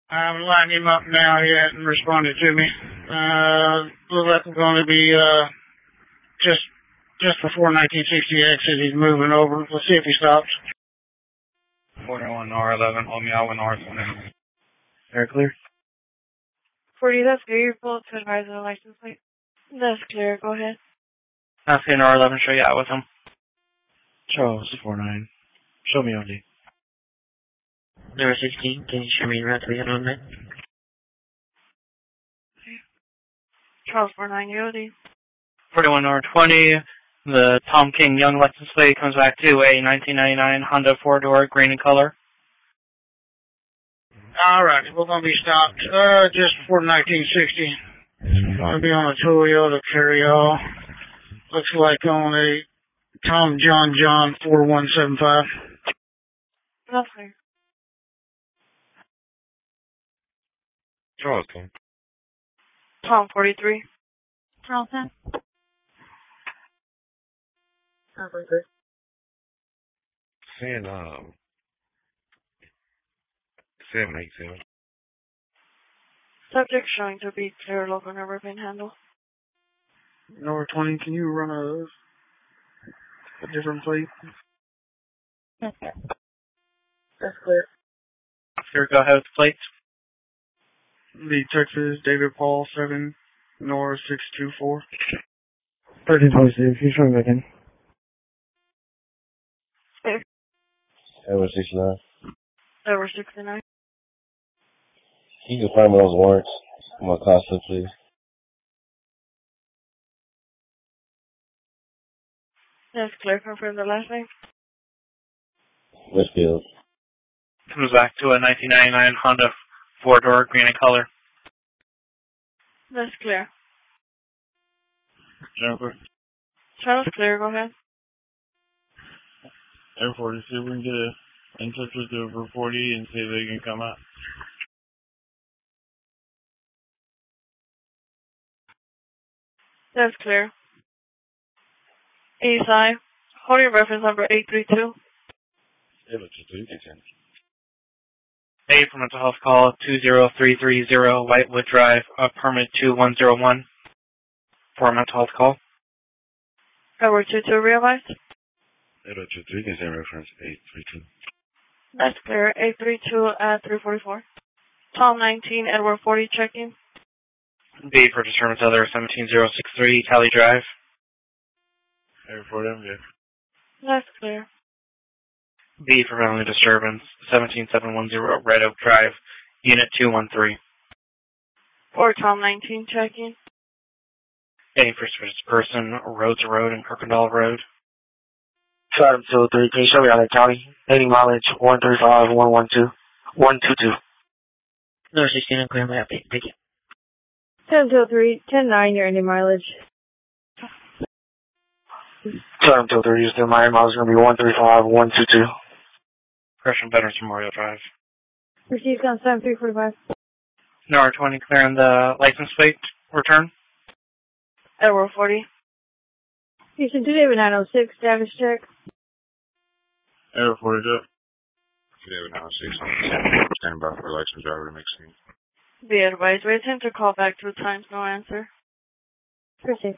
I'm lining him up now. He hasn't responded to me. Looks like we're going to be just before 1960 exit. He's moving over. Let's see if he stops. 41 R11, hold me out with R20. Very clear. 40, that's clear. You're pulled to advise on the license plate. That's clear. Go ahead. I'll see an R11, show you out with him. Charles 49. Show me OD. Number 16, can you show me around to the other line? Charles 49, you're OD. 41 R20, the Tom King Young license plate comes back to a 1999 Honda 4-door, green in color. All right, we're going to be stopped just before 1960. Going to be on a Toyota Carryall. Looks like on a Tom John 4175. That's clear. Charles King. Tom 43. Charles 10. Saying 787. Subject showing to be clear, local number being handled. Number 20, can you run a different plate? Yes, sir. That's clear. Here, go ahead with the plates. The Texas David Paul 7 Nora 624. 1326, you show me back in. Clear. Edward 69. Over 69. Can you confirm those warrants for my costume, please? That's clear. Confirm the last name. Westfield. Comes back to a 1999 Honda 4-door, green in color. That's clear. Jennifer. Charles, clear. Go ahead. Air 40, see if we can get in touch with the over 40 and see if they can come out. That's clear. ESI. Holding reference number 832. Edward 237. A for mental health call 20330 Whitewood Drive, permit 2101. For a mental health call. Edward 22 realized. Edward 23 can send reference 832. That's clear. 832 at 344. Tom 19, Edward 40 checking. B for disturbance other 17063 Tally Drive. Air 40, I'm good. That's clear. B for family disturbance 17710 Red Oak Drive, unit 213. Or Tom 19 checking. A for suspicious person, Rhodes Road and Kirkendall Road. Charles 203, can you show me out of county? 80 mileage, 135, 112, 122. Number 16, I'm clear my update. Thank you. 10-3, 10-9, your ending mileage. Charles 203, you still my mileage is going to be 135, 122. Gresham Veterans Memorial Drive. Received on 7345. Number 20, clearing the license plate return. Edward 40. Houston 2 David 906, status check. Air 40, good. David 96. Standing by for license driver to make scene. Be advised, we attempt to call back 2 times, no answer. Received.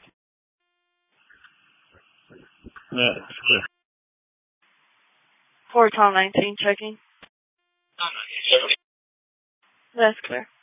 Yeah, it's clear. For Tom 19 checking. That's clear.